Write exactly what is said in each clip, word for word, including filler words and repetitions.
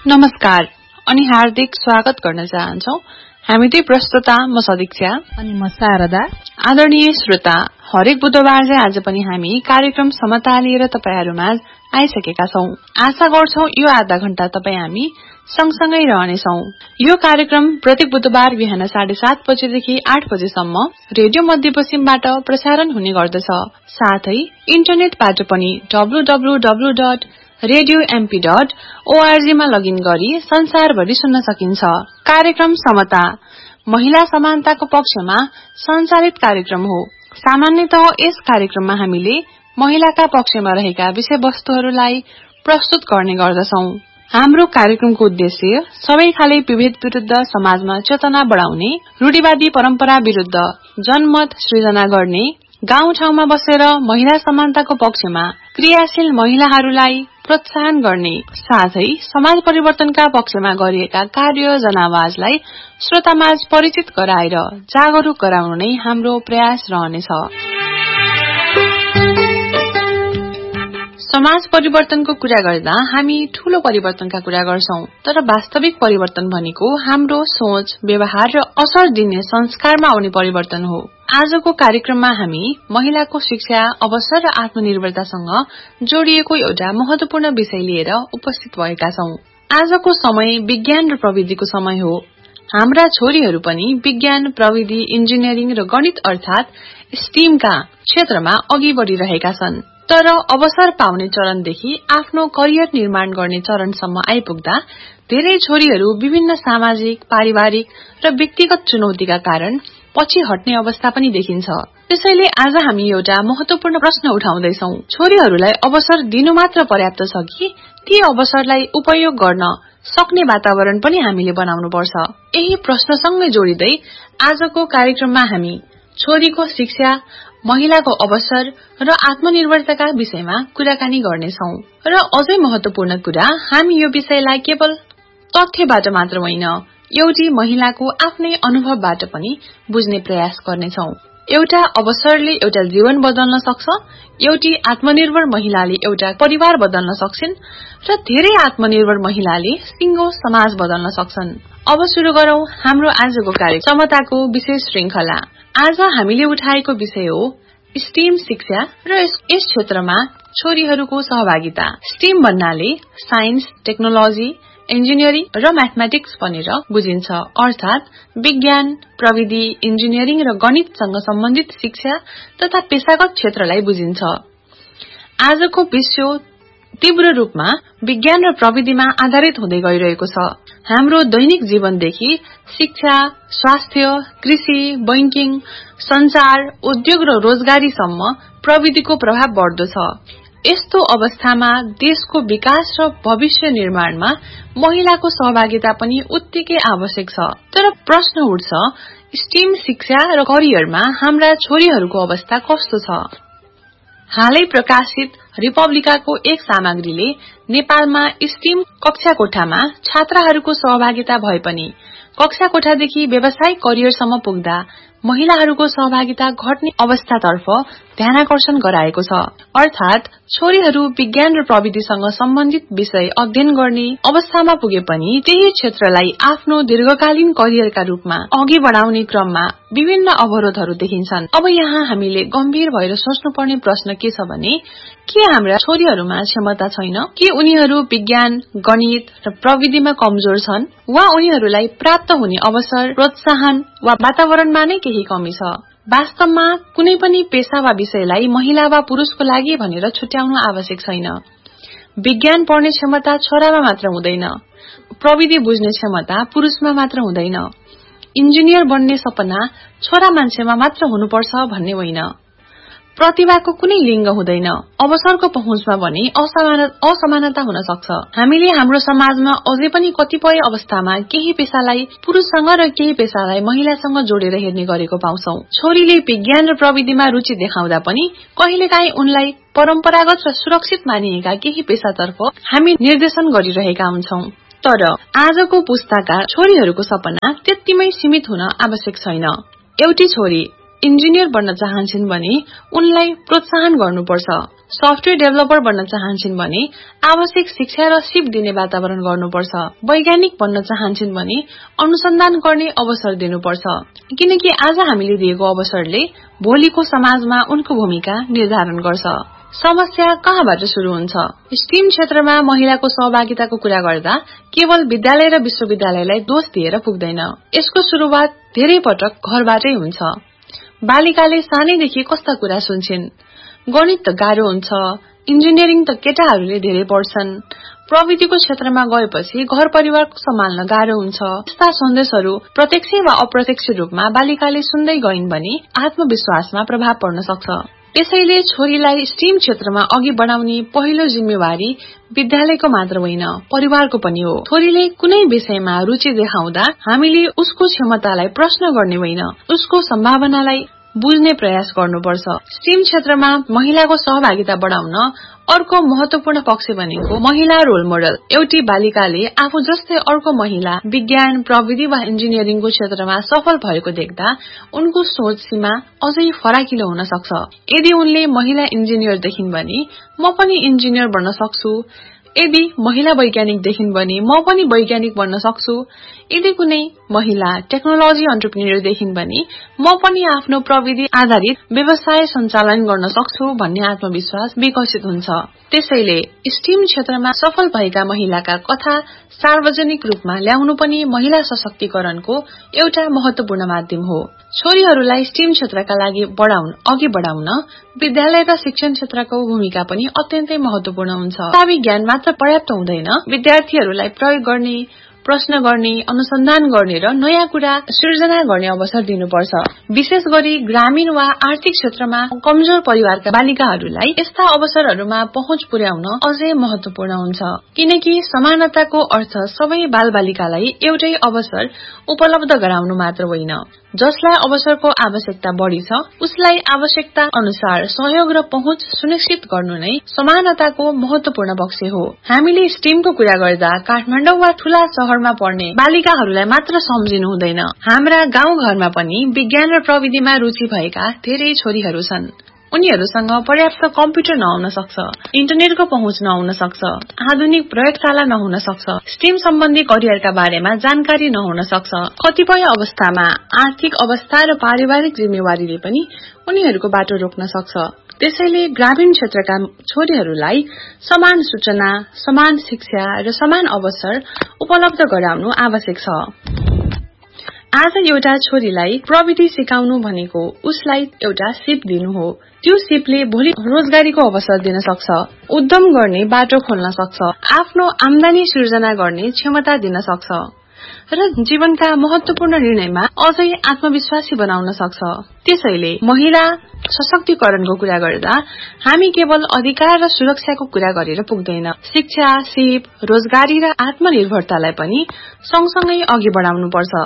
नमस्कार अनि हार्दिक स्वागत गर्न चाहन्छौ। हामी दुई प्रस्तुता म सदिक्षा अनि म शारदा। आदरणीय श्रोता, हरेक बुधबार चाहिँ आज पनि हामी कार्यक्रम समता लिएर तपाईहरुमाझ आइसकेका छौं। आशा गर्छौं यो आधा घण्टा तपाई हामी सँगसँगै रहनेछौं। यो कार्यक्रम प्रत्येक बुधबार बिहान साढे सात बजेदेखि आठ बजेसम्म रेडियो मध्यपश्चिमबाट प्रसारण हुने गर्दछ। साथै इन्टरनेटबाट पनि W W W dot radio MP dot ORG मा लगइन गरी संसारभरि सुन्न सकिन्छ। कार्यक्रम समता महिला समानताको पक्षमा सञ्चालित कार्यक्रम हो। सामान्यतः यस कार्यक्रममा हामीले महिलाका पक्षमा रहेका विषयवस्तुहरूलाई प्रस्तुत गर्ने गर्दछौं। हाम्रो कार्यक्रमको उद्देश्य सबै खाले विभेद विरुद्ध समाजमा चेतना बढाउने, रूढिवादी परम्परा विरुद्ध जनमत सृजना गर्ने, गाउँठाउँमा बसेर महिला समानताको पक्षमा क्रियाशील महिलाहरूलाई प्रोत्साहन गर्ने, साथै समाज परिवर्तनका पक्षमा गरिएका कार्य जनावाजलाई श्रोतामाझ परिचित गराएर जागरूक गराउनु नै हाम्रो प्रयास रहनेछ। समाज परिवर्तनको कुरा गर्दा हामी ठूलो परिवर्तनका कुरा गर्छौं, तर वास्तविक परिवर्तन भनेको हाम्रो सोच, व्यवहार र असर दिने संस्कारमा आउने परिवर्तन हो। आजको कार्यक्रममा हामी महिलाको शिक्षा, अवसर र आत्मनिर्भरतासँग जोडिएको एउटा महत्वपूर्ण विषय लिएर उपस्थित भएका छौं। आजको समय विज्ञान र प्रविधिको समय हो। हाम्रा छोरीहरू पनि विज्ञान, प्रविधि, इन्जिनियरिङ र गणित अर्थात स्टीमका क्षेत्रमा अघि बढ़िरहेका छन्। तर अवसर पाउने चरणदेखि आफ्नो करियर निर्माण गर्ने चरणसम्म आइपुग्दा धेरै छोरीहरू विभिन्न सामाजिक, पारिवारिक र व्यक्तिगत चुनौतीका कारण पछि हट्ने अवस्था पनि देखिन्छ। त्यसैले आज हामी एउटा महत्वपूर्ण प्रश्न उठाउँदैछौं। छोरीहरूलाई अवसर दिनु मात्र पर्याप्त छ कि ती अवसरलाई उपयोग गर्न सक्ने वातावरण पनि हामीले बनाउनु पर्छ? यही प्रश्नसँगै जोडिँदै आजको कार्यक्रममा हामी छोरीको शिक्षा, महिलाको अवसर र आत्मनिर्भरताका विषयमा कुराकानी गर्नेछौं। र अझै महत्वपूर्ण कुरा, हामी यो विषयलाई केवल तथ्यबाट मात्र होइन, एउटी महिलाको आफ्नै अनुभवबाट पनि बुझ्ने प्रयास गर्नेछौं। एउटा अवसरले एउटा जीवन बदल्न सक्छ, एउटी आत्मनिर्भर महिलाले एउटा परिवार बदल्न सक्छिन् र धेरै आत्मनिर्भर महिलाले सिंगो समाज बदल्न सक्छन्। अब सुरु गरौं हाम्रो आजको कार्यक्रम समताको विशेष श्रृंखला। आज हामीले उठाएको विषय हो स्टीम शिक्षा र यस क्षेत्रमा छोरीहरूको सहभागिता। स्टीम भन्नाले साइन्स, टेक्नोलोजी, इन्जिनियरिङ र म्याथमेटिक्स भनेर बुझिन्छ, अर्थात विज्ञान, प्रविधि, इन्जिनियरिङ र गणितसँग सम्बन्धित शिक्षा तथा पेशागत क्षेत्रलाई बुझिन्छ। आजको विश्व तीव्र रूपमा विज्ञान र प्रविधिमा आधारित हुँदै गइरहेको छ। हाम्रो दैनिक जीवनदेखि शिक्षा, स्वास्थ्य, कृषि, बैंकिङ, संचार, उद्योग र रोजगारीसम्म प्रविधिको प्रभाव बढ्दो छ। यस्तो अवस्थामा देशको विकास र भविष्य निर्माणमा महिलाको सहभागिता पनि उत्तिकै आवश्यक छ। तर प्रश्न उठ्छ, स्टीम शिक्षा र करियरमा हाम्रा छोरीहरूको अवस्था कस्तो छ? हालै प्रकाशित रिपब्लिकाको एक सामग्रीले नेपालमा स्टीम कक्षा कोठामा छात्राहरूको सहभागिता भए पनि कक्षा कोठादेखि व्यावसायिक करियरसम्म पुग्दा महिलाहरूको सहभागिता घट्ने अवस्थातर्फ ध्यानाकर्षण गराएको छ। अर्थात छोरीहरू विज्ञान र प्रविधिसँग सम्बन्धित विषय अध्ययन गर्ने अवस्थामा पुगे पनि त्यही क्षेत्रलाई आफ्नो दीर्घकालीन करियरका रूपमा अघि बढाउने क्रममा विभिन्न अवरोधहरू देखिन्छन्। अब यहाँ हामीले गम्भीर भएर सोच्नुपर्ने प्रश्न के छ भने, के हाम्रा छोरीहरूमा क्षमता छैन? के उनीहरू विज्ञान, गणित र प्रविधिमा कमजोर छन्? वा उनीहरूलाई प्राप्त हुने अवसर, प्रोत्साहन वा वातावरणमा नै केही कमी छ? वास्तवमा कुनै पनि पेशा वा विषयलाई महिला वा पुरुषको लागि भनेर छुट्याउनु आवश्यक छैन। विज्ञान पढ्ने क्षमता छोरामा मात्र हुँदैन, प्रविधि बुझ्ने क्षमता पुरुषमा मात्र हुँदैन, इन्जिनियर बन्ने सपना छोरा मान्छेमा मात्र हुनुपर्छ भन्ने होइन। प्रतिभाको कुनै लिंग हुँदैन। अवसरको पहुँचमा भने असमानता हुन सक्छ। हामीले हाम्रो समाजमा अझै पनि कतिपय अवस्थामा केही पेशालाई पुरुषसँग र केही पेशालाई महिलासँग जोडेर हेर्ने गरेको पाउँछौं। छोरीले विज्ञान र प्रविधिमा रुचि देखाउँदा पनि कहिलेकाहीँ उनलाई परम्परागत र सुरक्षित मानिएका केही पेशातर्फ हामी निर्देशन गरिरहेका हुन्छौं। तर आजको पुस्ताका छोरीहरूको सपना त्यतिमै सीमित हुन आवश्यक छैन। एउटी छोरी इन्जिनियर बन्न चाहन्छन् भने उनलाई प्रोत्साहन गर्नुपर्छ। सफ्टवेयर डेभलपर बन्न चाहन्छन् भने आवश्यक शिक्षा र सिप दिने वातावरण गर्नुपर्छ। वैज्ञानिक बन्न चाहन्छन् भने अनुसन्धान गर्ने अवसर दिनुपर्छ, किनकि आज हामीले दिएको अवसरले भोलिको समाजमा उनको भूमिका निर्धारण गर्छ। समस्या कहाँबाट शुरू हुन्छ? स्टिम क्षेत्रमा महिलाको सहभागिताको कुरा गर्दा केवल विद्यालय र विश्वविद्यालयलाई दोष दिएर पुग्दैन। यसको शुरूआत धेरै पटक घरबाटै हुन्छ। बालिकाले सानैदेखि कस्ता कुरा सुन्छन्? गणित त गाह्रो हुन्छ, इन्जिनियरिङ त केटाहरूले धेरै पढ्छन्, प्रविधिको क्षेत्रमा गएपछि घर परिवार सम्हाल्न गाह्रो हुन्छ। यस्ता सन्देशहरू प्रत्यक्ष वा अप्रत्यक्ष रूपमा बालिकाले सुन्दै गइन् भने आत्मविश्वासमा प्रभाव पर्न सक्छ। त्यसैले छोरीलाई स्टिम क्षेत्रमा अघि बढाउने पहिलो जिम्मेवारी विद्यालयको मात्र होइन, परिवारको पनि हो। छोरीले कुनै विषयमा रुचि देखाउँदा हामीले उसको क्षमतालाई प्रश्न गर्ने होइन, उसको सम्भावनालाई बुझ्ने प्रयास गर्नुपर्छ। स्टिम क्षेत्रमा महिलाको सहभागिता बढाउन अर्को महत्वपूर्ण पक्ष भनेको महिला रोल मोडल। एउटी बालिकाले आफू जस्तै अर्को महिला विज्ञान, प्रविधि वा इन्जिनियरिङको क्षेत्रमा सफल भएको देख्दा उनको सोच सीमा अझै फराकिलो हुन सक्छ। यदि उनले महिला इन्जिनियर देखिन् भने म पनि इन्जिनियर बन्न सक्छु, यदि महिला वैज्ञानिक देखिन् भने म पनि वैज्ञानिक बन्न सक्छु, यदि कुनै महिला टेक्नोलोजी एन्टरप्रेन्योर देखिन् भने म पनि आफ्नो प्रविधि आधारित व्यवसाय सञ्चालन गर्न सक्छु भन्ने आत्मविश्वास विकसित हुन्छ। त्यसैले स्टिम क्षेत्रमा सफल भएका महिलाका कथा सार्वजनिक रूपमा ल्याउनु पनि महिला सशक्तिकरणको एउटा महत्वपूर्ण माध्यम हो। छोरीहरूलाई स्टिम क्षेत्रका लागि बढाउन अघि बढाउन विद्यालय र शिक्षण क्षेत्रको भूमिका पनि अत्यन्तै महत्वपूर्ण हुन्छ। किताबी ज्ञान मात्र पर्याप्त हुँदैन, विद्यार्थीहरूलाई प्रयोग गर्ने, प्रश्न गर्ने, अनुसन्धान गर्ने र नयाँ कुरा सृजना गर्ने अवसर दिनुपर्छ। विशेष गरी ग्रामीण वा आर्थिक क्षेत्रमा कमजोर परिवारका बालिकाहरूलाई यस्ता अवसरहरूमा पहुँच पुर्याउन अझै महत्वपूर्ण हुन्छ, किनकि समानताको अर्थ सबै बालबालिकालाई एउटै अवसर उपलब्ध गराउनु मात्र होइन। जसलाई अवसरको आवश्यकता बढ़ी छ उसलाई आवश्यकता अनुसार सहयोग र पहुँच सुनिश्चित गर्नु नै समानताको महत्वपूर्ण पक्ष हो। हामीले स्टिमको कुरा गर्दा काठमाडौँ वा ठूला शहरमा पढ्ने बालिकाहरूलाई मात्र सम्झिनु हुँदैन। हाम्रा गाउँ घरमा पनि विज्ञान र प्रविधिमा रुचि भएका धेरै छोरीहरू छन्। उनीहरूसँग पर्याप्त कम्प्युटर नहुन सक्छ, इन्टरनेटको पहुँच नहुन सक्छ, आधुनिक प्रयोगशाला नहुन सक्छ, स्टिम सम्बन्धी करियरका बारेमा जानकारी नहुन सक्छ। कतिपय अवस्थामा आर्थिक अवस्था र पारिवारिक जिम्मेवारीले पनि उनीहरूको बाटो रोक्न सक्छ। त्यसैले ग्रामीण क्षेत्रका छोरीहरूलाई समान सूचना, समान शिक्षा र समान अवसर उपलब्ध गराउनु आवश्यक छ। आज एउटा छोरीलाई प्रविधि सिकाउनु भनेको उसलाई एउटा सिप दिनु हो। त्यो सिपले भोलि रोजगारीको अवसर दिन सक्छ, उद्यम गर्ने बाटो खोल्न सक्छ, आफ्नो आम्दानी सृजना गर्ने क्षमता दिन सक्छ र जीवनका महत्वपूर्ण निर्णयमा अझै आत्मविश्वासी बनाउन सक्छ। त्यसैले महिला सशक्तिकरणको कुरा गर्दा हामी केवल अधिकार र सुरक्षाको कुरा गरेर पुग्दैन, शिक्षा, सिप, रोजगारी र आत्मनिर्भरतालाई पनि सँगसँगै अघि बढाउनु पर्छ।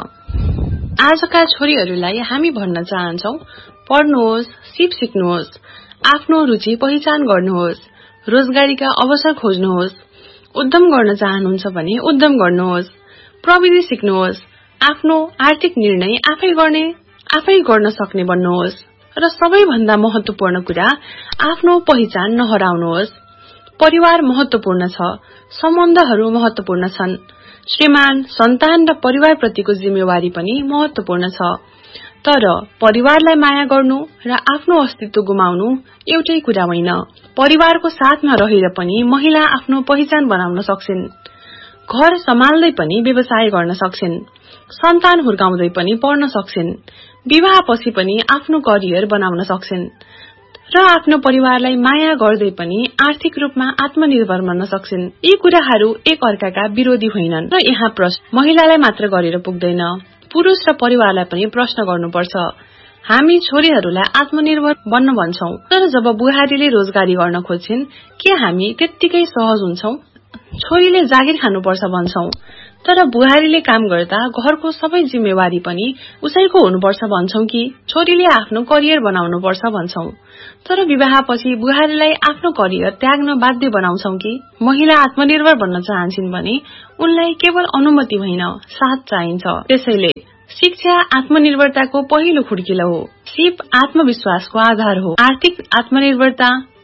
आजका छोरीहरूलाई हामी भन्न चाहन्छौ, पढ्नुहोस्, सिप सिक्नुहोस्, आफ्नो रुचि पहिचान गर्नुहोस्, रोजगारीका अवसर खोज्नुहोस्, उद्यम गर्न चाहनुहुन्छ भने उद्यम गर्नुहोस्, प्रविधि सिक्नुहोस्, आफ्नो आर्थिक निर्णय आफै गर्ने, आफै गर्न सक्ने बन्नुहोस् र सबैभन्दा महत्वपूर्ण कुरा आफ्नो पहिचान नहराउनुहोस्। परिवार महत्वपूर्ण छ, सम्बन्धहरू महत्वपूर्ण छन्, श्रीमान, सन्तान र परिवार प्रतिको जिम्मेवारी पनि महत्वपूर्ण छ। तर परिवारलाई माया गर्नु र आफ्नो अस्तित्व गुमाउनु एउटै कुरा होइन। परिवारको साथमा रहेर पनि महिला आफ्नो पहिचान बनाउन सक्छिन्, घर सम्हाल्दै पनि व्यवसाय गर्न सक्छिन्, सन्तान हुर्काउँदै पनि पढ्न सक्छिन्, विवाहपछि पनि आफ्नो करियर बनाउन सक्छिन् र आफ्नो परिवारलाई माया गर्दै पनि आर्थिक रूपमा आत्मनिर्भर बन्न सक्छिन्। यी कुराहरू एक अर्काका विरोधी होइनन् र यहाँ प्रश्न महिलालाई मात्र गरेर पुग्दैन, पुरुष र परिवारलाई पनि प्रश्न गर्नुपर्छ। हामी छोरीहरूलाई आत्मनिर्भर बन्न भन्छौं, तर जब बुहारीले रोजगारी गर्न खोज्छिन् के हामी त्यत्तिकै सहज हुन्छौं? छोरीले जागिर खानुपर्छ भन्छौं, तर बुहारीले काम गर्दा घरको सबै जिम्मेवारी पनि उसैको हुनुपर्छ भन्छौं कि छोरीले आफ्नो करियर बनाउनुपर्छ भन्छौं, तर विवाहपछि बुहारीलाई आफ्नो करियर त्याग्न बाध्य बनाउँछौं कि? महिला आत्मनिर्भर बन्न चाहन्छिन् भने उनलाई केवल अनुमति होइन, साथ चाहिन्छ। त्यसैले शिक्षा आत्मनिर्भरताको पहिलो खुड्किलो हो, सिप आत्मविश्वासको आधार हो। आर्थिक आत्मनिर्भरता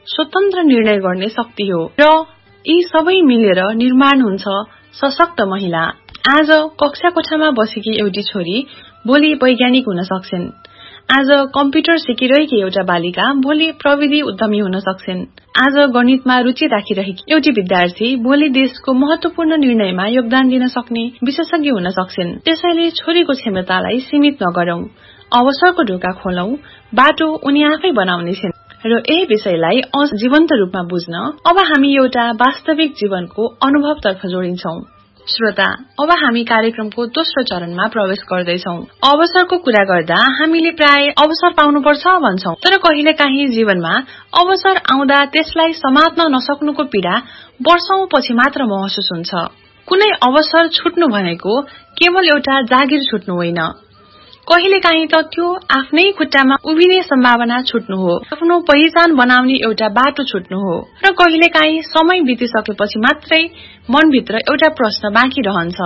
स्वतन्त्र निर्णय गर्ने शक्ति हो र यी सबै मिलेर निर्माण हुन्छ सशक्त महिला। आज कक्षा कोठामा बसेकी एउटी छोरी भोलि वैज्ञानिक हुन सक्छिन्। आज कम्प्युटर सिकिरहेकी एउटा बालिका भोलि प्रविधि उद्यमी हुन सक्छिन्। आज गणितमा रुचि राखिरहेकी एउटी विद्यार्थी भोलि देशको महत्वपूर्ण निर्णयमा योगदान दिन सक्ने विशेषज्ञ हुन सक्छिन्। त्यसैले छोरीको क्षमतालाई सीमित नगरौं, अवसरको ढोका खोलौं, बाटो उनी आफै बनाउनेछिन्। र यही विषयलाई अझ जीवन्त रूपमा बुझ्न अब हामी एउटा वास्तविक जीवनको अनुभवतर्फ जोडिन्छौं। श्रोता, अब हामी कार्यक्रमको दोस्रो चरणमा प्रवेश गर्दैछौं। अवसरको कुरा गर्दा हामीले प्राय अवसर पाउनुपर्छ भन्छौं, तर कहिलेकाहीँ जीवनमा अवसर आउँदा त्यसलाई समात्न नसक्नुको पीड़ा वर्षौं पछि मात्र महसुस हुन्छ। कुनै अवसर छुट्नु भनेको केवल एउटा जागिर छुट्नु होइन, कहिलेकाहीँ त त्यो आफ्नै खुट्टामा उभिने सम्भावना छुट्नु हो, आफ्नो पहिचान बनाउने एउटा बाटो छुट्नु हो। र कहिलेकाहीँ समय बितिसकेपछि मात्रै मनभित्र एउटा प्रश्न बाँकी रहन्छ,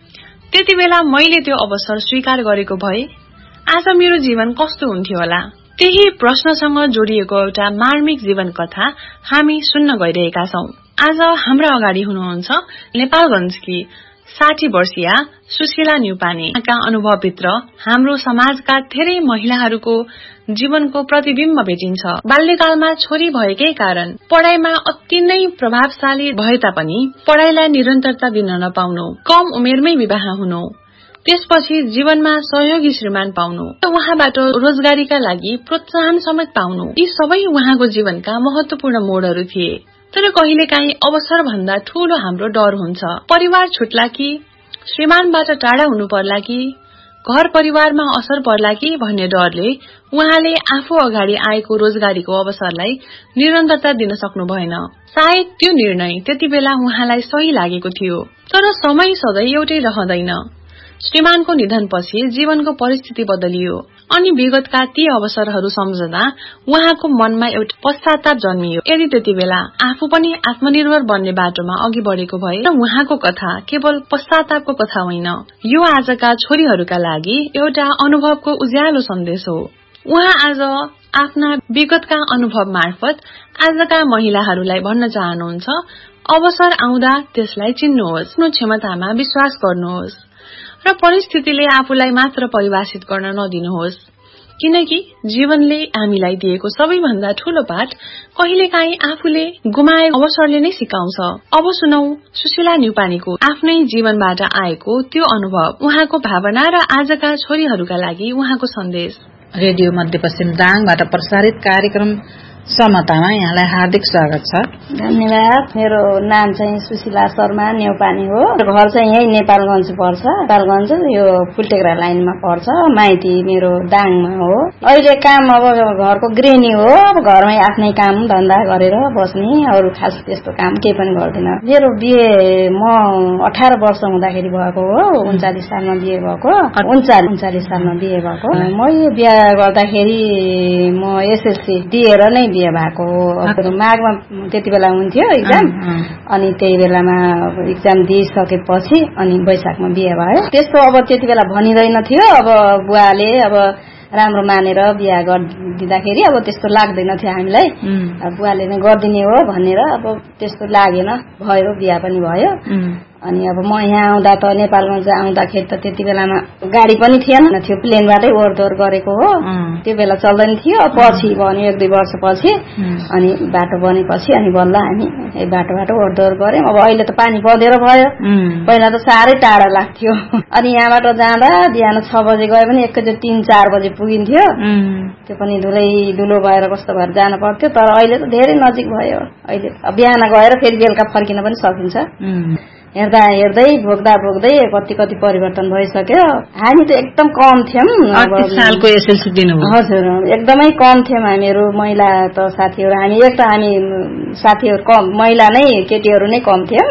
त्यति बेला मैले त्यो अवसर स्वीकार गरेको भए आज मेरो जीवन कस्तो हुन्थ्यो होला। त्यही प्रश्नसँग जोडिएको एउटा मार्मिक जीवन कथा हामी सुन्न गइरहेका छौं। आज हाम्रा अगाडि हुनुहुन्छ नेपालगंजकी साठी वर्षीया सुशीला न्युपानेका अनुभवभित्र हाम्रो समाजका धेरै महिलाहरूको जीवनको प्रतिबिम्ब भेटिन्छ। बाल्यकालमा छोरी भएकै कारण पढ़ाइमा अति नै प्रभावशाली भए तापनि पढ़ाइलाई निरन्तरता दिन नपाउनु, कम उमेरमै विवाह हुनु, त्यसपछि जीवनमा सहयोगी श्रीमान पाउनु, उहाँबाट रोजगारीका लागि प्रोत्साहन समेत पाउनु, यी सबै उहाँको जीवनका महत्वपूर्ण मोडहरू थिए। तर कहिलेकाहीँ अवसर भन्दा ठूलो हाम्रो डर हुन्छ। परिवार छुट्ला कि, श्रीमानबाट टाढा हुनु पर्ला कि, घर परिवारमा असर पर्ला कि भन्ने डरले उहाँले आफू अगाडि आएको रोजगारीको अवसरलाई निरन्तरता दिन सक्नु भएन। सायद त्यो निर्णय त्यति बेला उहाँलाई सही लागेको थियो, तर समय सधैँ एउटै रहँदैन। श्रीमानको निधनपछि जीवनको परिस्थिति बदलियो अनि विगतका ती अवसरहरू सम्झँदा उहाँको मनमा एउटा पश्चाताप जन्मियो। यदि त्यति बेला आफू पनि आत्मनिर्भर बन्ने बाटोमा अघि बढेको भए। र उहाँको कथा केवल पश्चातापको कथा होइन, यो आजका छोरीहरूका लागि एउटा अनुभवको उज्यालो सन्देश हो। उहाँ आज आफ्ना विगतका अनुभव मार्फत आजका महिलाहरूलाई भन्न चाहनुहुन्छ, अवसर आउँदा त्यसलाई चिन्नुहोस्, आफ्नो क्षमतामा विश्वास गर्नुहोस् र परिस्थितिले आफूलाई मात्र परिभाषित गर्न नदिनुहोस्, किनकि जीवनले हामीलाई दिएको सबैभन्दा ठूलो पाठ कहिलेकाहीँ आफूले गुमाएको अवसरले नै सिकाउँछ। अब सुनौ सुशीला न्युपानेको आफ्नै जीवनबाट आएको त्यो अनुभव, उहाँको भावना र आजका छोरीहरूका लागि उहाँको सन्देश। रेडियो मध्यपश्चिम दाङबाट प्रसारित कार्यक्रम समतामा यहाँलाई हार्दिक स्वागत छ। धन्यवाद। मेरो नाम चाहिँ सुशीला शर्मा न्यौपाने हो। घर चाहिँ यही नेपालगञ्ज पर्छ। नेपालगञ्ज यो फुलटेक्रा लाइनमा पर्छ। माइती मेरो दाङमा हो। अहिले काम अब घरको गृहिणी हो। अब घरमै आफ्नै काम धन्दा गरेर बस्ने, अरू खास त्यस्तो काम केही पनि गर्दिन। मेरो बिहे म अठार वर्ष हुँदाखेरि भएको हो। उन्चालिस सालमा बिहे भएको। उन्चालिस उन्चालिस सालमा बिहे भएको। म यो बिहे गर्दाखेरि म एसएलसी दिएर नै बिहे भएको हो। माघमा त्यति बेला हुन्थ्यो इक्जाम, अनि त्यही बेलामा इक्जाम दिइसकेपछि अनि वैशाखमा बिहे भयो। त्यस्तो अब त्यति बेला भनिँदैन थियो। अब बुवाले अब राम्रो मानेर बिहा गरिदिँदाखेरि अब त्यस्तो लाग्दैन थियो हामीलाई। बुवाले नै गरिदिने हो भनेर अब त्यस्तो लागेन, भयो, बिहा पनि भयो। अनि अब म यहाँ आउँदा त नेपालगञ्ज आउँदाखेरि त त्यति बेलामा गाडी पनि थिएन थियो, प्लेनबाटै ओहोरदोहोर गरेको हो। त्यो बेला चल्दैन थियो। पछि भन्यो एक दुई वर्ष पछि अनि बाटो बनेपछि अनि बल्ल हामी बाटोबाट ओहोरदोहोर गऱ्यौँ। अब अहिले त पानी बँधेर भयो, पहिला त साह्रै टाढा लाग्थ्यो। अनि यहाँबाट जाँदा बिहान छ बजे गयो भने एकैचोटि तीन चार बजे पुगिन्थ्यो। त्यो पनि धुलै धुलो भएर कस्तो भएर जानु पर्थ्यो। तर अहिले त धेरै नजिक भयो। अहिले बिहान गएर फेरि बेलुका फर्किन पनि सकिन्छ। हेर्दा हेर्दै भोग्दा भोग्दै कति कति परिवर्तन भइसक्यो। हामी त एकदम कम थियौँ। सालको एसएलसी दिनुभयो? हजुर, एकदमै कम थियौँ हामीहरू महिला त साथीहरू। हामी एक त हामी साथीहरू कम, महिला नै केटीहरू नै कम थियौँ।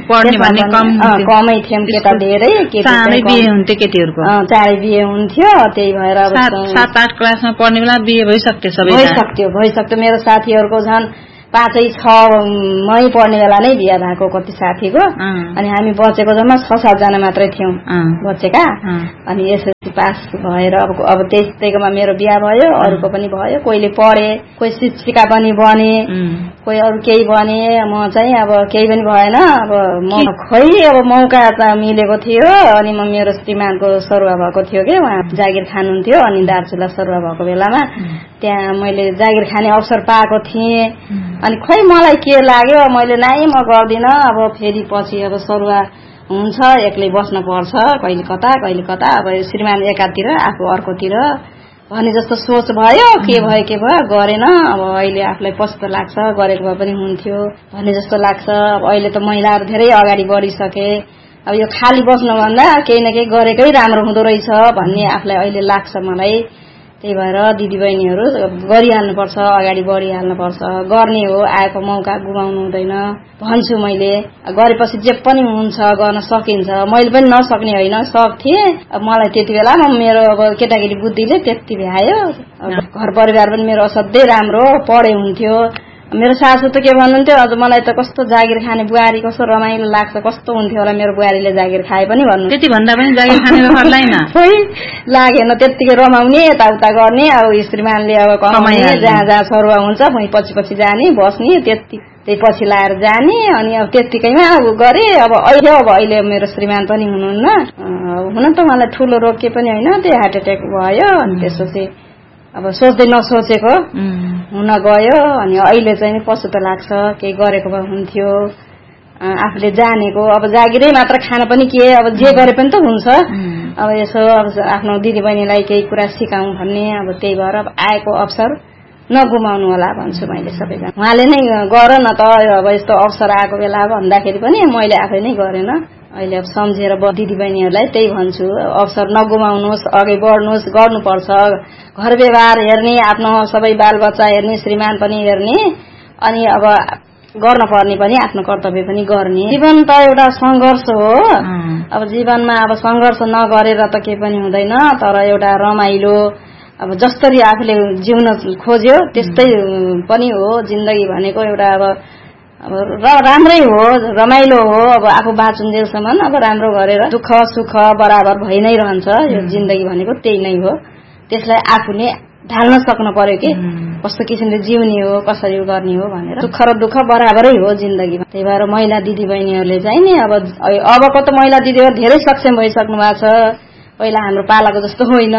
कमै थियौँ, केटा धेरै, चाँडै बिहे हुन्थ्यो केटीहरूको। चाँडै बिहे हुन्थ्यो। त्यही भएर सात आठ क्लासमा पढ्ने बेला बिहे भइसक्थ्यो सबै? भइसक्थ्यो भइसक्थ्यो मेरो साथीहरूको झन् पाँचै छ मै पढ्ने बेला नै बिहा भएको कति साथीको। अनि हामी बचेको जम्मा छ सातजना मात्रै थियौँ बचेका। अनि एसएलसी एसएलसी पास भएर अब अब त्यस्तैकोमा मेरो बिहा भयो, अरूको पनि भयो, कोहीले पढे, कोही शिक्षिका पनि बने, कोही अरू केही बने। म चाहिँ अब केही पनि भएन। अब म खै अब मौका त मिलेको थियो अनि म मेरो श्रीमानको सरुवा भएको थियो कि उहाँ जागिर खानुहुन्थ्यो अनि दार्चुला सरुवा भएको बेलामा त्यहाँ मैले जागिर खाने अवसर पाएको थिएँ। अनि खै मलाई के लाग्यो मैले नाइ म गर्दिनँ, अब फेरि पछि अब सरुवा हुन्छ एक्लै बस्न पर्छ, कहिले कता कहिले कता, अब श्रीमान एकातिर आफू अर्कोतिर भने जस्तो सोच भयो। के भयो के भयो गरेन। अब अहिले आफूलाई पछुतो लाग्छ, गरेको भए पनि हुन्थ्यो भन्ने जस्तो लाग्छ। अब अहिले त महिलाहरू धेरै अगाडि बढिसके, अब यो खाली बस्नुभन्दा केही न केही गरेकै राम्रो हुँदो रहेछ भन्ने आफूलाई अहिले लाग्छ मलाई। त्यही भएर दिदीबहिनीहरू गरिहाल्नुपर्छ, अगाडि बढिहाल्नुपर्छ, गर्ने हो, आएको मौका गुमाउनु हुँदैन भन्छु मैले। गरेपछि जे पनि हुन्छ, गर्न सकिन्छ। मैले पनि नसक्ने होइन, सक्थेँ। अब मलाई त्यति बेला मेरो अब केटाकेटी बुद्धिले त्यति भ्यायो। घर परिवार पनि मेरो असाध्यै राम्रो, पढे हुन्थ्यो। मेरो सासू त के भन्नुहुन्थ्यो, अझ मलाई त कस्तो जागिर खाने बुहारी, कस्तो रमाइलो लाग्छ, कस्तो हुन्थ्यो होला मेरो बुहारीले जागिर खाए पनि भन्नु। त्यति भन्दा पनि जागिर खाने गर्दैन खोइ लागेन, त्यतिकै रमाउने, यताउता गर्ने। अब श्रीमानले अब कमाउने, जहाँ जहाँ सरुवा हुन्छ मै पछि पछि जाने, बस्ने, त्यति त्यही पछि लाएर जाने। अनि अब त्यत्तिकैमा अब गरे। अब अहिले अब अहिले मेरो श्रीमान पनि हुनुहुन्न। हुन त मलाई ठुलो रोग के पनि होइन, त्यही हार्ट एट्याक भयो। अनि त्यसपछि अब सोच्दै नसोचेको हुन गयो। अनि अहिले चाहिँ पछुतो लाग्छ, केही गरेको भए हुन्थ्यो, आफूले जानेको। अब जागिरै मात्र खान पनि के, अब जे गरे पनि त हुन्छ। अब यसो अब आफ्नो दिदीबहिनीलाई केही कुरा सिकाउँ भन्ने। अब त्यही भएर अब आएको अवसर नगुमाउनु होला भन्छु मैले सबैजना। उहाँले नै गर न त, अब यस्तो अवसर आएको बेला भन्दाखेरि पनि मैले आफै नै गरेन। अहिले अब सम्झेर दिदीबहिनीहरूलाई त्यही भन्छु, अवसर नगुमाउनुहोस्, अघि बढ्नुहोस्, गर्नुपर्छ। घर व्यवहार हेर्ने, आफ्नो सबै बालबच्चा हेर्ने, श्रीमान पनि हेर्ने, अनि अब गर्न पर्ने पनि आफ्नो कर्तव्य पनि गर्ने। जीवन त एउटा सङ्घर्ष हो। अब जीवनमा अब सङ्घर्ष नगरेर त केही पनि हुँदैन। तर एउटा रमाइलो, अब जसरी आफूले जिउन खोज्यो त्यस्तै पनि हो जिन्दगी भनेको। एउटा अब अब राम्रै हो, रमाइलो हो। अब आफू बाँचुन्जेलसम्म अब राम्रो गरेर दुःख सुख बराबर भइ नै रहन्छ। यो जिन्दगी भनेको त्यही नै हो। त्यसलाई आफूले ढाल्न सक्नु पर्यो कि कस्तो किसिमले जिउने हो, कसरी गर्ने हो भनेर। दुःख र दुःख बराबरै हो जिन्दगीमा। त्यही भएर महिला दिदीबहिनीहरूले चाहिँ नि अब अबको त महिला दिदीहरू धेरै सक्षम भइसक्नु भएको छ, पहिला हाम्रो पालाको जस्तो होइन।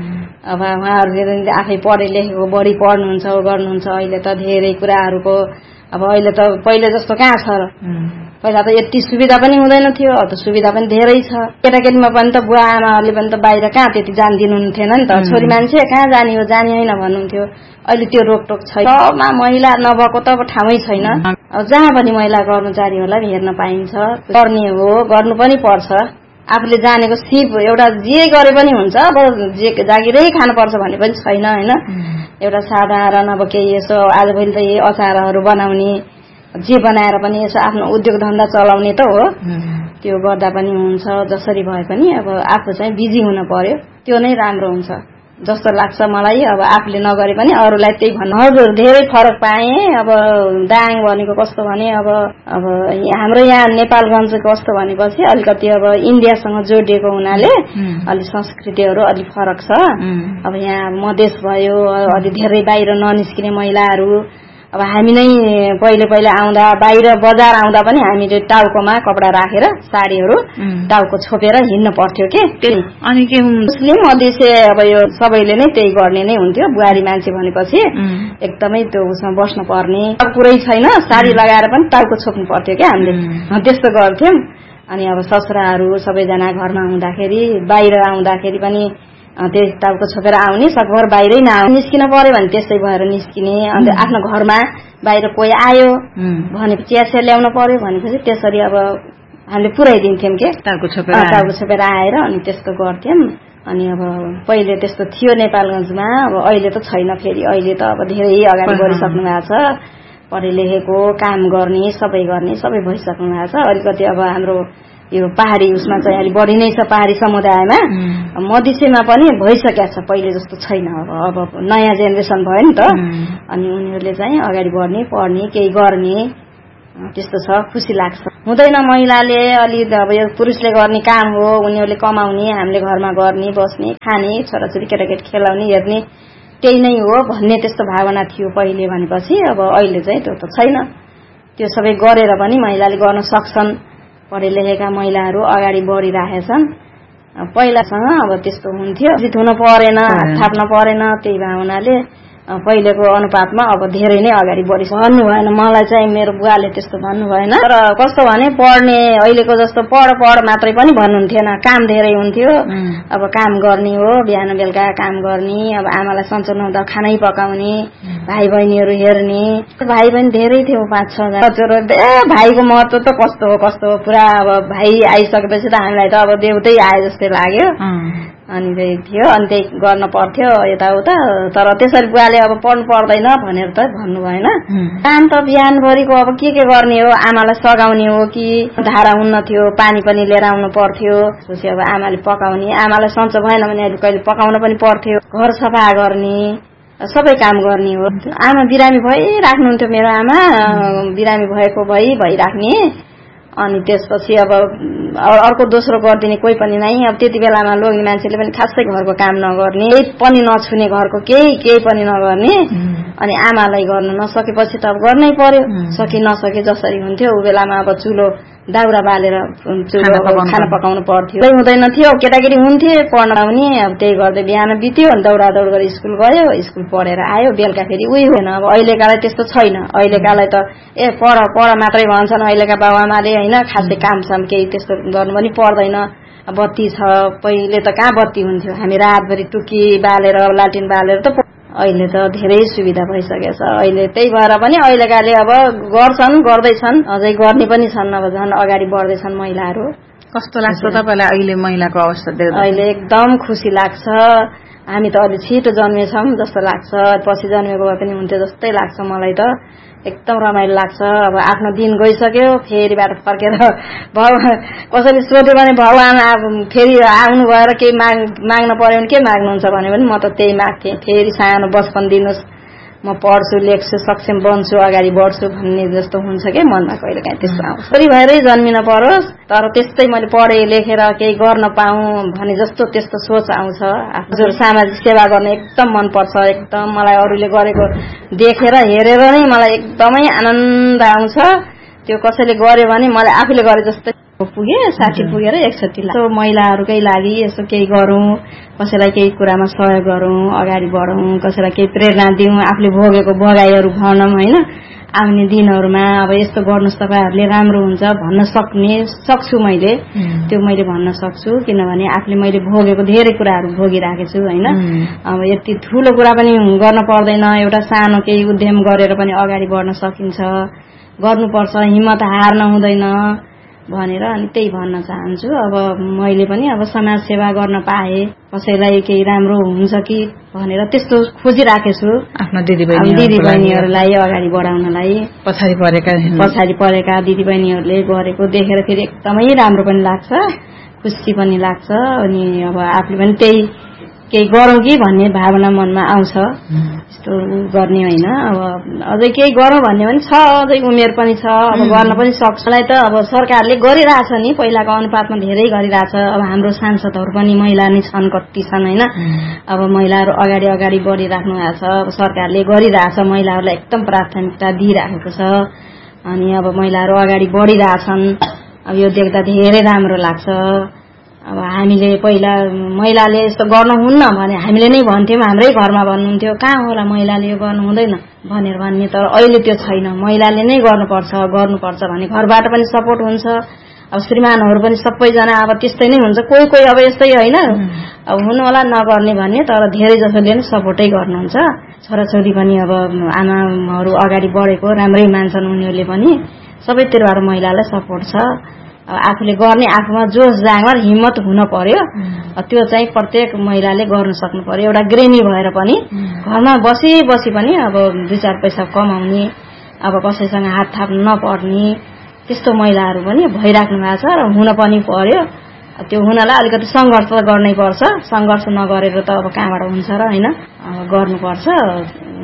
अब उहाँहरूले आफै पढे लेखेको, बढी पढ्नुहुन्छ गर्नुहुन्छ। अहिले त धेरै कुराहरूको अब अहिले त पहिले जस्तो कहाँ छ र। पहिला त यति सुविधा पनि हुँदैन थियो, अब त सुविधा पनि धेरै छ। केटाकेटीमा पनि त बुवा आमाहरूले पनि त बाहिर कहाँ त्यति जान दिनुहुन्थेन नि त। छोरी मान्छे कहाँ जाने हो, जाने होइन भन्नुहुन्थ्यो। अहिले त्यो रोकटोक छैन। सबमा महिला नभएको त अब ठाउँै छैन। अब जहाँ पनि महिला कर्मचारीहरूलाई हेर्न पाइन्छ। गर्ने हो, गर्नु पनि पर्छ। आफूले जानेको सिप एउटा जे गरे पनि हुन्छ। अब जे जागिरै खानुपर्छ भन्ने पनि छैन होइन। एउटा साधारण अब केही यसो आजभोलि त यही अचारहरू बनाउने, जे बनाएर पनि यसो आफ्नो उद्योग धन्दा चलाउने त हो। त्यो गर्दा पनि हुन्छ। जसरी भए पनि अब आफू चाहिँ बिजी हुन पर्यो, त्यो नै राम्रो हुन्छ जस्तो लाग्छ मलाई। अब आफूले नगरे पनि अरूलाई त्यही भन्नु। हजुर धेरै फरक पाएँ। अब दाङ भनेको कस्तो भने अब अब हाम्रो यहाँ नेपालगञ्ज कस्तो भनेपछि अलिकति अब इन्डियासँग जोडिएको हुनाले अलि संस्कृतिहरू अलिक फरक छ। अब यहाँ मधेस भयो, अलि धेरै बाहिर ननिस्किने महिलाहरू। अब हामी नै पहिले पहिले आउँदा बाहिर बजार आउँदा पनि हामीले टाउकोमा कपडा राखेर साडीहरू टाउको छोपेर हिँड्नु पर्थ्यो के। अनि के मुस्लिम मधेसी अब यो सबैले नै त्यही गर्ने नै हुन्थ्यो। बुहारी मान्छे भनेपछि एकदमै त्यो उसमा बस्नु पर्ने, अब कुरै छैन। साडी लगाएर पनि टाउको छोप्नु पर्थ्यो क्या हामीले, त्यस्तो गर्थ्यौँ। अनि अब ससुराहरू सबैजना घरमा आउँदाखेरि बाहिर आउँदाखेरि पनि त्यही टाउको छोपेर आउने, सकभर बाहिरै नआउने। निस्किन पर्यो भने त्यस्तै भएर निस्किने। अन्त आफ्नो घरमा बाहिर कोही आयो भनेपछि चिया चिया ल्याउन पर्यो भनेपछि त्यसरी अब हामीले पुर्याइदिन्थ्यौँ के, टाउको छोपेर टाउको छोपेर आएर। अनि त्यस्तो गर्थ्यौँ। अनि अब पहिले त्यस्तो थियो नेपालगञ्जमा, अब अहिले त छैन फेरि। अहिले त अब धेरै अगाडि बढिसक्नु भएको छ। पढे लेखेको, काम गर्ने, सबै गर्ने सबै भइसक्नु भएको छ। अलिकति अब हाम्रो यो पहाडी उसमा चाहिँ अलिक बढी नै छ, पहाडी समुदायमा। मधेसीमा पनि भइसकेको छ, पहिले जस्तो छैन। अब अब नयाँ जेनेरेसन भयो नि त। अनि उनीहरूले चाहिँ अगाडि बढ्ने, पढ्ने, केही गर्ने त्यस्तो छ, खुसी लाग्छ। हुँदैन महिलाले अलि अब यो पुरुषले गर्ने काम हो, उनीहरूले कमाउने, हामीले घरमा गर्ने, बस्ने, खाने, छोराछोरी केटाकेटी खेलाउने, हेर्ने, त्यही नै हो भन्ने त्यस्तो भावना थियो पहिले भनेपछि। अब अहिले चाहिँ त्यो त छैन। त्यो सबै गरेर पनि महिलाले गर्न सक्छन्। पढे लेखेका महिलाहरू अगाडि बढिराखेछन्। पहिलासँग अब त्यस्तो हुन्थ्यो, जित हुन परेन, हात थाप्न परेन, त्यही भावनाले पहिलेको अनुपातमा अब धेरै नै अगाडि बढी भन्नु भएन। मलाई चाहिँ मेरो बुवाले त्यस्तो भन्नु भएन। तर कस्तो भने पढ्ने अहिलेको जस्तो पढ पढ मात्रै पनि भन्नुहुन्थेन, काम धेरै हुन्थ्यो। अब काम गर्ने हो, बिहान बेलुका काम गर्ने, अब आमालाई सन्चो नहुँदा खानै पकाउने, भाइ बहिनीहरू हेर्ने। भाइ बहिनी धेरै थियो, पाँच छजना। ए भाइको महत्व त कस्तो हो कस्तो हो, पुरा अब भाइ आइसकेपछि त हामीलाई त अब देउतै आए जस्तै लाग्यो। अनि त्यही थियो, अनि त्यही गर्न पर्थ्यो यताउता। तर त्यसरी बुवाले अब पढ्नु पर्दैन भनेर त भन्नु भएन। काम त बिहानभरिको अब के के गर्ने हो, आमालाई सघाउने हो कि धारा हुन्न थियो, पानी पनि लिएर आउनु पर्थ्यो। त्यसपछि अब आमाले पकाउने, आमालाई सन्चो भएन भने कहिले पकाउन पनि पर्थ्यो, घर सफा गर्ने, सबै काम गर्ने हो। आमा बिरामी भइराख्नुहुन्थ्यो, मेरो आमा बिरामी भएको भइ भइराख्ने। अनि त्यसपछि अब अर्को दोस्रो गरिदिने कोही पनि नै। अब त्यति बेलामा लोग्ने मान्छेले पनि खासै घरको काम नगर्ने, केही पनि नछुने, घरको केही केही पनि नगर्ने। अनि आमालाई गर्न नसकेपछि त अब गर्नै पर्यो, सके नसके जसरी हुन्थ्यो। ऊ बेलामा अब चुलो दाउरा बालेर चुलो खाना पकाउनु पर्थ्यो, हुँदैन थियो। केटाकेटी हुन्थे पढ्न आउने, अब त्यही गर्दै बिहान बित्यो। दौडा दौड गरी स्कुल गयो, स्कुल पढेर आयो, बेलुका फेरि उही होइन। अब अहिलेकालाई त्यस्तो छैन। अहिलेकालाई त ए पढ पढ मात्रै भन्छन् अहिलेका बाबुआमाले होइन, खासै काम साम केही त्यस्तो गर्नु पनि पर्दैन। बत्ती छ, पहिले त कहाँ बत्ती हुन्थ्यो, हामी रातभरि टुकी बालेर लालटिन बालेर त। अहिले त धेरै सुविधा भइसकेछ। अहिले त्यही भएर पनि अहिलेकाले अब गर्छन्, गर्दैछन्, अझै गर्ने पनि छन्। अब झन् अगाडि बढ्दैछन् महिलाहरू। कस्तो लाग्छ तपाईँलाई अहिले महिलाको अवस्था देख्दा? अहिले एकदम खुसी लाग्छ। हामी त अलि छिटो जन्मेछौँ जस्तो लाग्छ, पछि जन्मेको भए पनि हुन्थ्यो जस्तै लाग्छ मलाई त। एकदम रमाइलो लाग्छ। अब आफ्नो दिन गइसक्यो, फेरिबाट फर्केर भगवान कसैले सोध्यो भने भगवान फेरि आउनु भएर केही माग माग्न पर्यो भने के माग्नुहुन्छ भने पनि म त त्यही माग्थेँ, फेरि सानो बचपन दिनुहोस्, म पढ्छु, लेख्छु, सक्षम बन्छु, अगाडि बढ्छु भन्ने जस्तो हुन्छ क्या मनमा। कहिले काहीँ त्यस्तो आउँछ, छोरी भएरै जन्मिन परोस्, तर त्यस्तै मैले पढे लेखेर केही गर्न पाऊँ भने जस्तो त्यस्तो सोच आउँछ। हजुर, सामाजिक सेवा गर्न एकदम मनपर्छ। एकदम मलाई अरूले गरेको देखेर हेरेर नै मलाई एकदमै आनन्द आउँछ। त्यो कसैले गर्यो भने मलाई आफूले गरे जस्तै पुगे, साठी पुगेर एकचोटि महिलाहरूकै लागि यसो केही गरौँ, कसैलाई केही कुरामा सहयोग गरौँ, अगाडि बढौँ, कसैलाई केही प्रेरणा दिउँ, आफूले भोगेको भोगाइहरू भनौँ होइन। आउने दिनहरूमा अब यस्तो गर्नुहोस् तपाईँहरूले राम्रो हुन्छ भन्न सक्ने सक्छु मैले, त्यो मैले भन्न सक्छु। किनभने आफूले मैले भोगेको धेरै कुराहरू भोगिराखेको छु होइन। अब यति ठुलो कुरा पनि गर्न पर्दैन, एउटा सानो केही उद्यम गरेर पनि अगाडि बढ्न सकिन्छ, गर्नुपर्छ, हिम्मत हार्न हुँदैन भनेर अनि त्यही भन्न चाहन्छु। अब मैले पनि अब समाज सेवा गर्न पाएँ, कसैलाई केही राम्रो हुन्छ कि भनेर त्यस्तो खोजिराखेछु। आफ्नो दिदीबहिनी दिदीबहिनीहरूलाई अगाडि बढाउनलाई, पछाडि परेका पछाडि परेका दिदीबहिनीहरूले गरेको देखेर फेरि एकदमै राम्रो पनि लाग्छ, खुसी पनि लाग्छ। अनि अब आफूले पनि त्यही केही गरौँ कि भन्ने भावना मनमा आउँछ। यस्तो गर्ने होइन, अब अझै केही गरौँ भन्ने पनि छ, अझै उमेर पनि छ, अब गर्न पनि सक्छ। मलाई त अब सरकारले गरिरहेछ नि, पहिलाको अनुपातमा धेरै गरिरहेछ। अब हाम्रो सांसदहरू पनि महिला नै छन्, कति छन् होइन। अब महिलाहरू अगाडि अगाडि बढिराख्नु भएको छ। अब सरकारले गरिरहेछ, महिलाहरूलाई एकदम प्राथमिकता दिइराखेको छ। अनि अब महिलाहरू अगाडि बढिरहेछन्। अब यो देख्दा धेरै राम्रो लाग्छ। अब हामीले पहिला महिलाले यस्तो गर्नुहुन्न भने हामीले नै भन्थ्यौँ, हाम्रै घरमा भन्नुहुन्थ्यो कहाँ होला महिलाले यो गर्नु हुँदैन भनेर भन्ने। तर अहिले त्यो छैन, महिलाले नै गर्नुपर्छ गर्नुपर्छ भने घरबाट पनि सपोर्ट हुन्छ। अब श्रीमानहरू पनि सबैजना अब त्यस्तै नै हुन्छ, कोही कोही अब यस्तै होइन अब हुनु होला नगर्ने भन्ने, तर धेरै जसोले नै सपोर्टै गर्नुहुन्छ। छोराछोरी पनि अब आमाहरू अगाडि बढेको राम्रै मान्छन्, उनीहरूले पनि सबैतिरबाट महिलालाई सपोर्ट छ। अब आफूले गर्ने, आफूमा जोस जाँगर हिम्मत हुन पर्यो, त्यो चाहिँ प्रत्येक महिलाले गर्न सक्नु पर्यो। एउटा गृहिणी भएर पनि घरमा बसी बसी पनि अब दुई चार पैसा कमाउने, अब कसैसँग हात थाप्नु नपर्ने त्यस्तो महिलाहरू पनि भइराख्नु भएको छ र हुन पनि पर्यो। त्यो हुनलाई अलिकति सङ्घर्ष गर्नै पर्छ, सङ्घर्ष नगरेर त अब कहाँबाट हुन्छ र होइन। अब गर्नुपर्छ,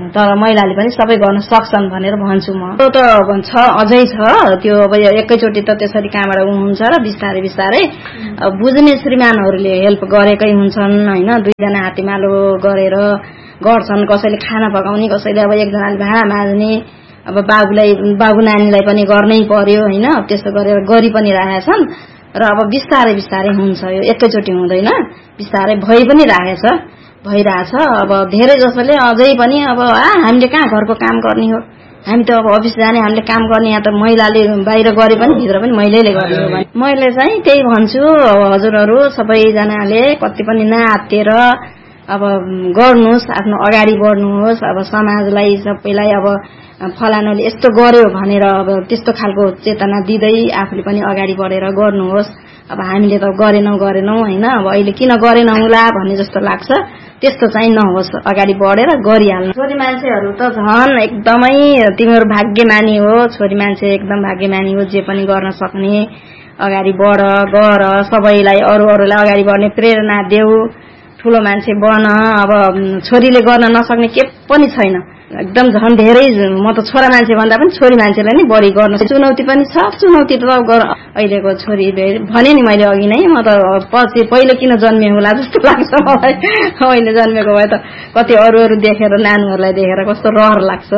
तर महिलाले पनि सबै गर्न सक्छन् भनेर भन्छु म। त्यो त छ अझै छ, त्यो अब एकैचोटि त त्यसरी कहाँबाट हुन्छ र बिस्तारै बिस्तारै बुझ्ने श्रीमानहरूले हेल्प गरेकै हुन्छन् होइन। दुईजना हातेमालो गरेर गर्छन्, कसैले खाना पकाउने, कसैले अब एकजनाले भाँडा माझ्ने, अब बाबुलाई बाबु नानीलाई पनि गर्नै पर्यो होइन। त्यस्तो गरेर गरि पनि राखेका छन् र अब बिस्तारै बिस्तारै हुन्छ, यो एकैचोटि हुँदैन, बिस्तारै भइ पनि राखेछ भइरहेछ। अब धेरै जसोले अझै पनि अब हामीले कहाँ घरको काम गर्ने हो, हामी त अब अफिस जाने, हामीले काम गर्ने, यहाँ त महिलाले बाहिर गरे पनि भित्र पनि महिलाले गर्ने हो भने मैले चाहिँ त्यही भन्छु। अब हजुरहरू सबैजनाले कति पनि नआत्तिएर अब गर्नुहोस्, आफ्नो अगाडि बढ्नुहोस्। अब समाजलाई सबैलाई अब फलानाले यस्तो गर्यो भनेर अब त्यस्तो खालको चेतना दिँदै आफूले पनि अगाडि बढेर गर्नुहोस्। अब हामीले त गरेनौँ गरेनौँ होइन, अब अहिले किन गरेनौँ होला भन्ने जस्तो लाग्छ, त्यस्तो चाहिँ नहोस्, अगाडि बढेर गरिहाल्नु। छोरी मान्छेहरू त झन् एकदमै तिमीहरू भाग्यमानी हो, छोरी मान्छे एकदम भाग्यमानी हो, जे पनि गर्न सक्ने, अगाडि बढ गर, सबैलाई अरू अरूलाई अगाडि बढ्ने प्रेरणा देऊ, ठुलो मान्छे बन। अब छोरीले गर्न नसक्ने के पनि छैन, एकदम झन् धेरै। म त छोरा मान्छे भन्दा पनि छोरी मान्छेलाई नै बढी गर्न चुनौती पनि छ। चुनौती त अहिलेको छोरी भने नि मैले अघि नै, म त पछि पहिले किन जन्मे होला जस्तो लाग्छ मलाई। अहिले जन्मेको भए त कति अरू अरू देखेर, नानीहरूलाई देखेर कस्तो रहर लाग्छ।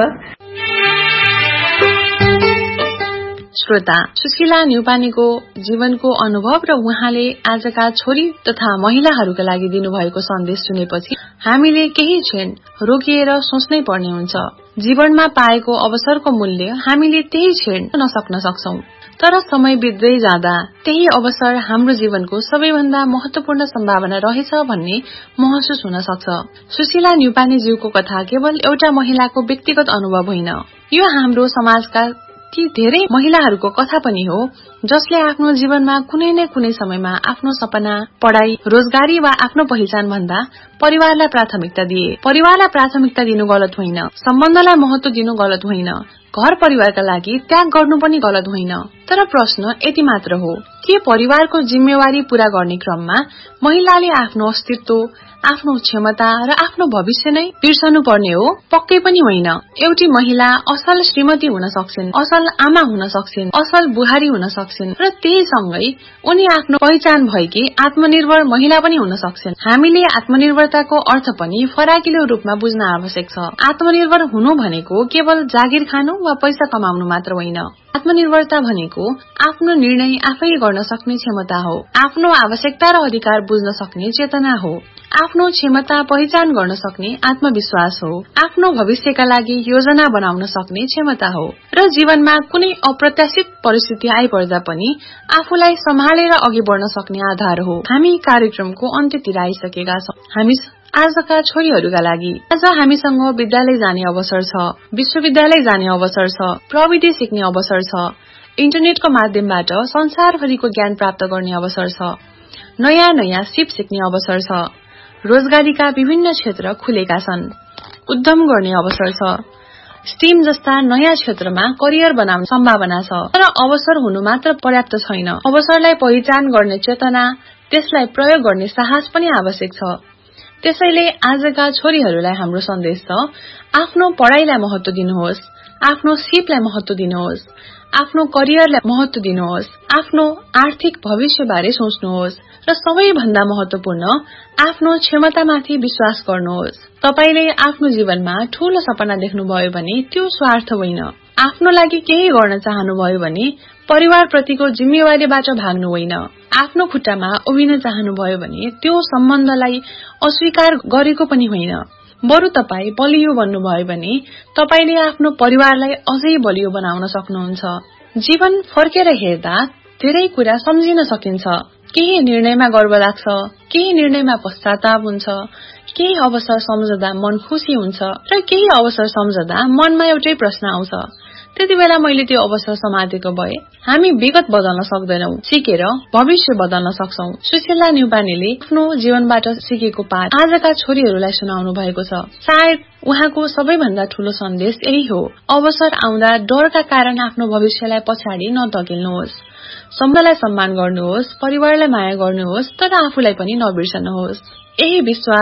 श्रोता, सुशीला न्युपानेको जीवनको अनुभव र उहाँले आजका छोरी तथा महिलाहरूका लागि दिनुभएको सन्देश सुनेपछि हामीले केही क्षण रोकिएर सोच्नै पर्ने हुन्छ। जीवनमा पाएको अवसरको मूल्य हामीले त्यही क्षण नसक्न सक्छौं, तर समय बित्दै जाँदा त्यही अवसर हाम्रो जीवनको सबैभन्दा महत्वपूर्ण सम्भावना रहेछ भन्ने महसुस हुन सक्छ। सुशीला न्युपानेज्यूको कथा केवल एउटा महिलाको व्यक्तिगत अनुभव होइन, यो हाम्रो समाजका ती धेरै महिलाहरूको कथा पनि हो जसले आफ्नो जीवनमा कुनै न कुनै समयमा आफ्नो सपना, पढ़ाई, रोजगारी वा आफ्नो पहिचान भन्दा परिवारलाई प्राथमिकता दिए। परिवारलाई प्राथमिकता दिनु गलत होइन, सम्बन्धलाई महत्व दिनु गलत होइन, घर परिवारका लागि त्याग गर्नु पनि गलत होइन, तर प्रश्न यति मात्र हो के परिवारको जिम्मेवारी पूरा गर्ने क्रममा महिलाले आफ्नो अस्तित्व, आफ्नो क्षमता र आफ्नो भविष्य नै बिर्सनु पर्ने हो? पक्कै पनि होइन। एउटी महिला असल श्रीमती हुन सक्छिन्, असल आमा हुन सक्छिन्, असल बुहारी हुन सक्छिन् र त्यही सँगै उनी आफ्नो पहिचान भएकी आत्मनिर्भर महिला पनि हुन सक्छिन्। हामीले आत्मनिर्भरताको अर्थ पनि फराकिलो रूपमा बुझ्न आवश्यक छ। आत्मनिर्भर हुनु भनेको केवल जागिर खानु वा पैसा कमाउनु मात्र होइन। आत्मनिर्भरता भनेको आफ्नो निर्णय आफै गर्न सक्ने क्षमता हो, आफ्नो आवश्यकता र अधिकार बुझ्न सक्ने चेतना हो, आफ्नो क्षमता पहिचान गर्न सक्ने आत्मविश्वास हो, आफ्नो भविष्यका लागि योजना बनाउन सक्ने क्षमता हो र जीवनमा कुनै अप्रत्याशित परिस्थिति आइपर्दा पनि आफूलाई सम्हालेर अघि बढ्न सक्ने आधार हो। हामी कार्यक्रमको अन्त्यतिर आइसकेका छौं। हामी आजका छोरीहरूका लागि आज हामीसँग विद्यालय जाने अवसर छ, विश्वविद्यालय जाने अवसर छ, प्रविधि सिक्ने अवसर छ, इन्टरनेटको माध्यमबाट संसारभरिको ज्ञान प्राप्त गर्ने अवसर छ, नयाँ नयाँ सिप सिक्ने अवसर छ, रोजगारीका विभिन्न क्षेत्र खुलेका छन्, उद्यम गर्ने अवसर छ, स्टिम जस्ता नयाँ क्षेत्रमा करियर बनाउने सम्भावना छ। तर अवसर हुनु मात्र पर्याप्त छैन, अवसरलाई पहिचान गर्ने चेतना, त्यसलाई प्रयोग गर्ने साहस पनि आवश्यक छ। त्यसैले आजका छोरीहरूलाई हाम्रो सन्देश छ, आफ्नो पढ़ाईलाई महत्व दिनुहोस्, आफ्नो सिपलाई महत्व दिनुहोस्, आफ्नो करियरलाई महत्व दिनुहोस्, आफ्नो आर्थिक भविष्यबारे सोच्नुहोस् र सबैभन्दा महत्वपूर्ण आफ्नो क्षमतामाथि विश्वास गर्नुहोस्। तपाईले आफ्नो जीवनमा ठूलो सपना देख्नुभयो भने त्यो स्वार्थ होइन। आफ्नो लागि केही गर्न चाहनुभयो भने परिवारप्रतिको जिम्मेवारीबाट भाग्नु होइन। आफ्नो खुट्टामा उभिन चाहनुभयो भने त्यो सम्बन्धलाई अस्वीकार गरेको पनि होइन। बरु तपाई बलियो बन्नुभयो भने तपाईले आफ्नो परिवारलाई अझै बलियो बनाउन सक्नुहुन्छ। जीवन फर्केर हेर्दा धेरै कुरा सम्झिन सकिन्छ। केही निर्णयमा गर्व लाग्छ, केही निर्णयमा पश्चाताप हुन्छ, केही अवसर सम्झदा मन खुसी हुन्छ र केही अवसर सम्झदा मनमा एउटै प्रश्न आउँछ, त्यति बेला मैले त्यो अवसर समातेको भए। हामी विगत बदल्न सक्दैनौं, सिकेर भविष्य बदल्न सक्छौं। सुशीला न्युपानेले आफ्नो जीवनबाट सिकेको पाठ आजका छोरीहरूलाई सुनाउनु भएको छ। सायद उहाँको सबैभन्दा ठूलो सन्देश यही हो, अवसर आउँदा डरका कारण आफ्नो भविष्यलाई पछाडि नधकेल्नुहोस्। सम्बन्धलाई सम्मान गर्नुहोस्, परिवारलाई माया गर्नुहोस्, तर आफूलाई पनि नबिर्सनुहोस्। यही विश्वास,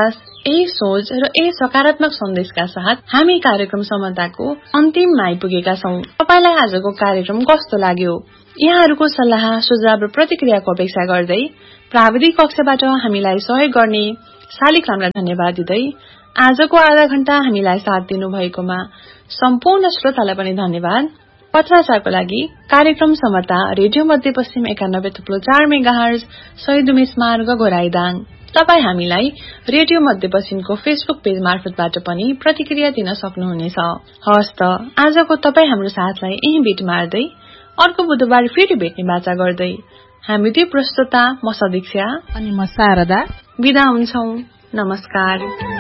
यही सोच र यही सकारात्मक सन्देशका साथ हामी कार्यक्रम समताको अन्तिममा आइपुगेका छौं। तपाईलाई आजको कार्यक्रम कस्तो लाग्यो? यहाँहरूको सल्लाह सुझाव र प्रतिक्रियाको अपेक्षा गर्दै प्राविधिक कक्षबाट हामीलाई सहयोग गर्ने शालिग्रामलाई धन्यवाद दिँदै आजको आधा घण्टा हामीलाई साथ दिनु भएकोमा सम्पूर्ण श्रोतालाई पनि धन्यवाद। पत्राचारको लागि कार्यक्रम समता रेडियो मध्यपश्चिम एकानब्बे थुप्लो चार मेगाहर्ज शहीद उमेश मार्ग घोराइदाङ। तपाई हामीलाई रेडियो मध्यपश्चिमको फेसबुक पेज मार्फतबाट पनि प्रतिक्रिया दिन सक्नुहुनेछ। हवस् त आजको तपाई हाम्रो साथलाई यही बिट मार्दै अर्को बुधबार फेरि भेट्ने बाचा गर्दै हामी दुई प्रस्तुता म सदीक्षा अनि म शारदा बिदा हुन्छौं। नमस्कार।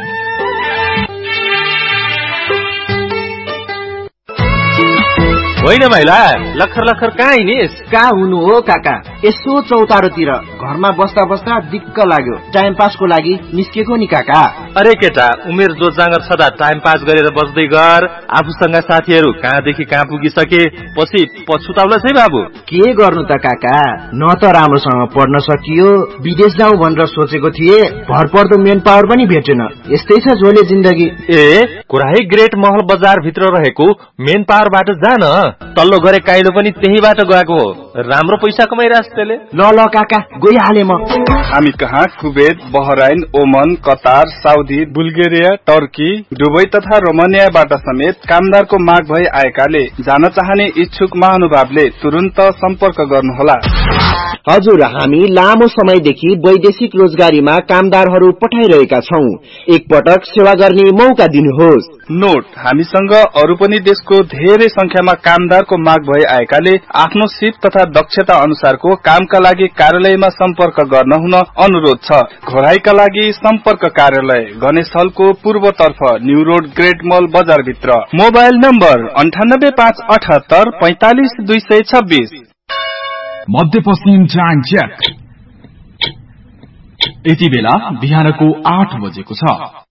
होइन महिला लखर लखर कहाँ हिँडिस? कहाँ हुनु हो काका, यसो चौतारोतिर घरमा बस्दा बस्दा दिक्क लाग्यो, टाइम पासको लागि निस्केको नि काका। अरे केटा, उमेर जोजाँगर छँदा टाइम पास गरेर बस्दै गर। आफूसँग साथीहरू कहाँदेखि कहाँ पुगिसके पछि पछुताउला है बाबु। के गर्नु त काका, न त राम्रोसँग पढ्न सकियो, विदेश जाउँ भनेर सोचेको थिए, भरपर्दो मेन पावर पनि भेटेन। यस्तै छ झोले जिन्दगी। ए कुराई ग्रेट महल बजार भित्र रहेको मेन पावरबाट जान, तल्लो गरे काइलो पनि त्यहीबाट गएको हो। राम्रो पैसा कमाइरहेछ त्यसले। ल ल काका गइहाले म। हामी कहाँ कुवेत, बहराइन, ओमन, Qatar, Saudi, Bulgaria, Turkey, Dubai तथा रोमानियाबाट समेत कामदारको माग भई आएकाले जान चाहने इच्छुक महानुभावले तुरुन्त सम्पर्क गर्नुहोला। हजुर, हामी लामो समयदेखि वैदेशिक रोजगारीमा कामदारहरू पठाइरहेका छौं। एकपटक सेवा गर्ने मौका दिनुहोस्। नोट, हामीसँग अरू पनि देशको धेरै संख्यामा कामदारको माग भई आएकाले आफ्नो सिप तथा दक्षता अनुसारको कामका लागि कार्यालयमा सम्पर्क गर्न हुन अनुरोध छ। घोराईका लागि सम्पर्क कार्यालय गणेश हलको पूर्वतर्फ न्यू रोड ग्रेट मल बजार भित्र। मोबाइल नम्बर अन्ठानब्बे पाँच अठहत्तर पैंतालिस दुई सय छब्बीस। मध्यपश्चिम टाइम चेक। यति बेला बिहानको आठ बजेको छ।